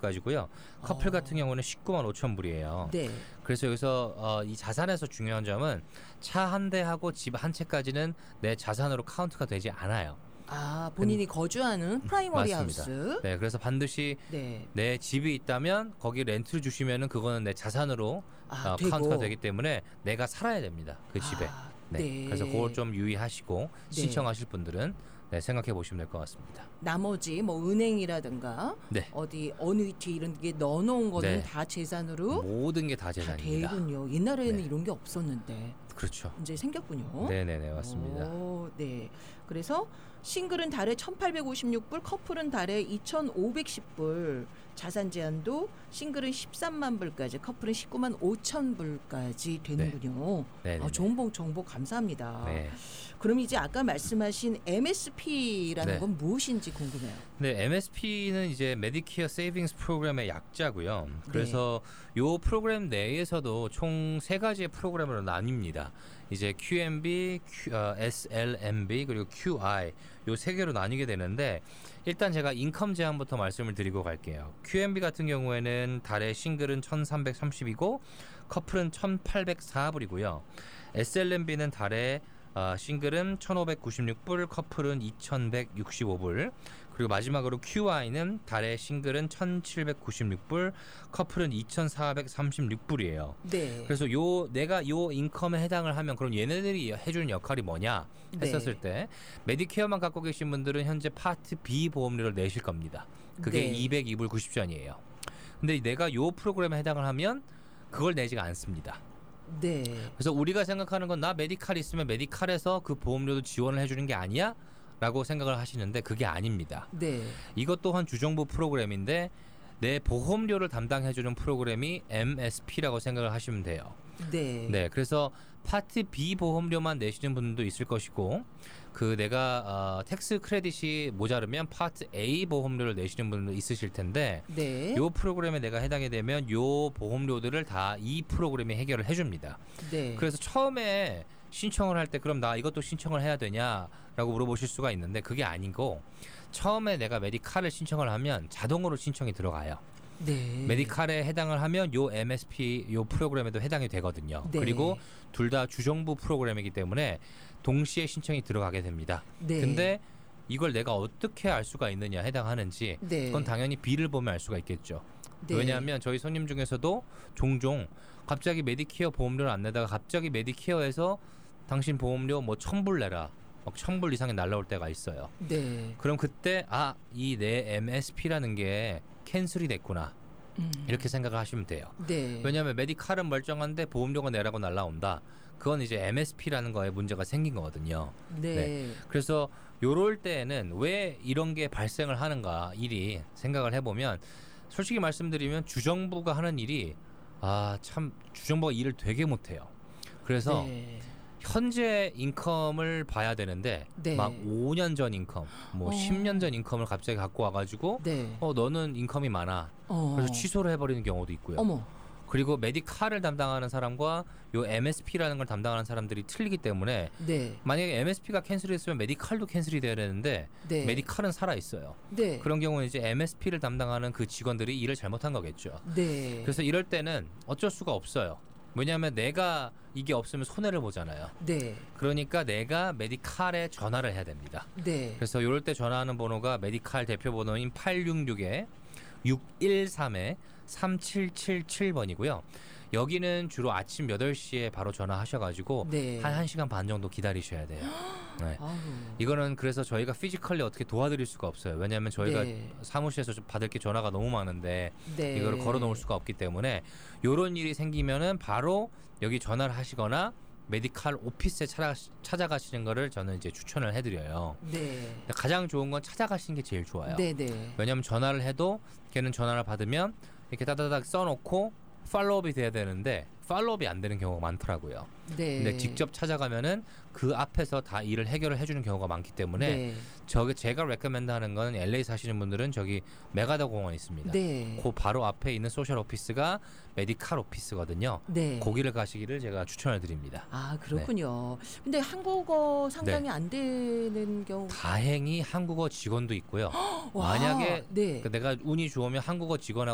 불까지고요. 커플 같은 경우는 19만 5천 불이에요. 네. 그래서 여기서 이 자산에서 중요한 점은 차 한 대하고 집 한 채까지는 내 자산으로 카운트가 되지 않아요. 아, 본인이 거주하는 프라이머리 맞습니다. 하우스. 네, 그래서 반드시 네. 내 집이 있다면 거기 렌트를 주시면은 그거는 내 자산으로 되고. 카운트가 되기 때문에 내가 살아야 됩니다. 그 집에. 네. 네. 그래서 그걸 좀 유의하시고 신청하실 분들은 생각해 보시면 될 것 같습니다. 나머지 뭐 은행이라든가 네. 어디 어뉴이티 이런 게 넣어놓은 거는 네. 다 재산으로 모든 게 다 다 재산입니다. 되군요. 옛날에는 네. 이런 게 없었는데 그렇죠. 이제 생겼군요. 네네네 맞습니다. 오, 네. 그래서 싱글은 달에 1,856불, 커플은 달에 2,510불. 자산 제한도 싱글은 13만 불까지, 커플은 19만 5천 불까지 되는군요. 네. 좋은 정보 감사합니다. 네. 그럼 이제 아까 말씀하신 MSP라는 네. 건 무엇인지 궁금해요. 네, MSP는 이제 메디케어 세이빙스 프로그램의 약자고요. 그래서 요 프로그램 내에서도 총 3가지의 프로그램으로 나뉩니다. 이제 QMB, SLMB 그리고 QI 요 3개로 나뉘게 되는데 일단 제가 인컴 제한부터 말씀을 드리고 갈게요. QMB 같은 경우에는 달에 싱글은 1,330이고 커플은 1,804불이고요. SLMB는 달에 싱글은 1,596불, 커플은 2,165불. 그리고 마지막으로 QI는 달에 싱글은 1,796불, 커플은 2,436불이에요. 네. 그래서 내가 요 인컴에 해당을 하면 그럼 얘네들이 해주는 역할이 뭐냐 했었을 때 메디케어만 갖고 계신 분들은 현재 파트 B 보험료를 내실 겁니다. 그게 202불 90전이에요. 근데 내가 요 프로그램에 해당을 하면 그걸 내지가 않습니다. 네. 그래서 우리가 생각하는 건 나 메디칼 있으면 메디칼에서 그 보험료도 지원을 해주는 게 아니야? 라고 생각을 하시는데 그게 아닙니다. 네. 이것 또한 주정부 프로그램인데 내 보험료를 담당해주는 프로그램이 MSP라고 생각을 하시면 돼요. 네. 네, 그래서 파트 B 보험료만 내시는 분도 있을 것이고 그 내가 텍스 크레딧이 모자르면 파트 A 보험료를 내시는 분도 있으실 텐데 네. 요 프로그램에 내가 해당이 되면 요 보험료들을 다 이 프로그램이 해결을 해줍니다. 네. 그래서 처음에 신청을 할 때 그럼 나 이것도 신청을 해야 되냐라고 물어보실 수가 있는데 그게 아니고 처음에 내가 메디칼을 신청을 하면 자동으로 신청이 들어가요. 네. 메디칼에 해당을 하면 요 MSP 요 프로그램에도 해당이 되거든요. 네. 그리고 둘 다 주정부 프로그램이기 때문에 동시에 신청이 들어가게 됩니다. 네. 근데 이걸 내가 어떻게 알 수가 있느냐 해당하는지 네. 그건 당연히 B를 보면 알 수가 있겠죠. 네. 왜냐하면 저희 손님 중에서도 종종 갑자기 메디케어 보험료를 안 내다가 갑자기 메디케어에서 당신 보험료 뭐 1,000불 내라. 막 1,000불 이상이 날라올 때가 있어요. 네. 그럼 그때 이 내 MSP라는 게 캔슬이 됐구나. 이렇게 생각을 하시면 돼요. 네. 왜냐하면 메디칼은 멀쩡한데 보험료가 내라고 날라온다. 그건 이제 MSP라는 거에 문제가 생긴 거거든요. 네. 그래서 요럴 때에는 왜 이런 게 발생을 하는가 일이 생각을 해보면 솔직히 말씀드리면 주정부가 하는 일이 참 주정부가 일을 되게 못해요. 그래서 네. 현재 인컴을 봐야 되는데 네. 막 5년 전 인컴, 뭐 10년 전 인컴을 갑자기 갖고 와가지고 네. 너는 인컴이 많아. 그래서 취소를 해버리는 경우도 있고요. 어머. 그리고 메디칼을 담당하는 사람과 요 MSP라는 걸 담당하는 사람들이 틀리기 때문에 네. 만약에 MSP가 캔슬이 됐으면 메디칼도 캔슬이 돼야 되는데 네. 메디칼은 살아 있어요. 네. 그런 경우는 이제 MSP를 담당하는 그 직원들이 일을 잘못한 거겠죠. 네. 그래서 이럴 때는 어쩔 수가 없어요. 왜냐하면 내가 이게 없으면 손해를 보잖아요. 네. 그러니까 내가 메디칼에 전화를 해야 됩니다. 네. 그래서 이럴 때 전화하는 번호가 메디칼 대표 번호인 866에 613에 3777번이고요. 여기는 주로 아침 8시에 바로 전화하셔가지고 네. 한 1시간 반 정도 기다리셔야 돼요. 네. 아유. 이거는 그래서 저희가 피지컬리 어떻게 도와드릴 수가 없어요. 왜냐하면 저희가 네. 사무실에서 좀 받을 게 전화가 너무 많은데 네. 이거를 걸어놓을 수가 없기 때문에 이런 일이 생기면은 바로 여기 전화를 하시거나 메디칼 오피스에 찾아가시는 거를 저는 이제 추천을 해드려요. 네. 가장 좋은 건 찾아가시는 게 제일 좋아요. 네. 네. 왜냐하면 전화를 해도 걔는 전화를 받으면 이렇게 따다닥 써놓고 팔로우업이 돼야 되는데 팔로우업이 안 되는 경우가 많더라고요. 네. 근데 직접 찾아가면은 그 앞에서 다 일을 해결을 해주는 경우가 많기 때문에 네. 제가 레커멘드하는 건 LA 사시는 분들은 저기 메가더 공원 있습니다. 네. 그 바로 앞에 있는 소셜 오피스가 메디칼 오피스거든요. 네. 거기를 가시기를 제가 추천을 드립니다. 아, 그렇군요. 근데 한국어 상당히 네. 안 되는 경우 다행히 한국어 직원도 있고요. 와, 만약에 네. 내가 운이 좋으면 한국어 직원하고